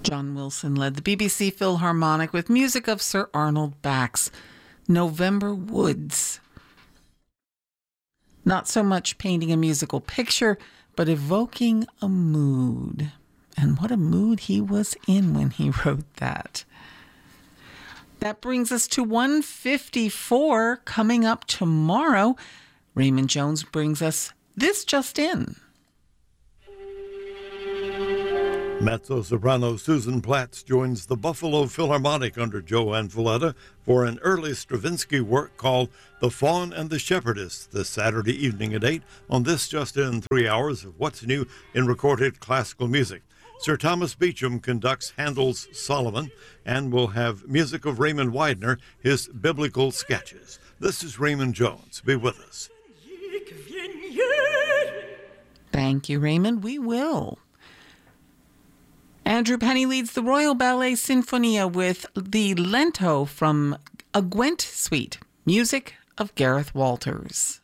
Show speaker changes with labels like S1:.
S1: John Wilson led the BBC Philharmonic with music of Sir Arnold Bax, November Woods. Not so much painting a musical picture, but evoking a mood. And what a mood he was in when he wrote that. That brings us to 154 coming up tomorrow. Raymond Jones brings us This Just In.
S2: Mezzo-soprano Susan Platts joins the Buffalo Philharmonic under Joanne Valletta for an early Stravinsky work called The Faun and the Shepherdess this Saturday evening at 8 on This Just In, 3 hours of what's new in recorded classical music. Sir Thomas Beecham conducts Handel's Solomon, and will have music of Raymond Widener, his biblical sketches. This is Raymond Jones. Be with us.
S1: Thank you, Raymond. We will. Andrew Penny leads the Royal Ballet Sinfonia with the Lento from a Gwent Suite, music of Gareth Walters.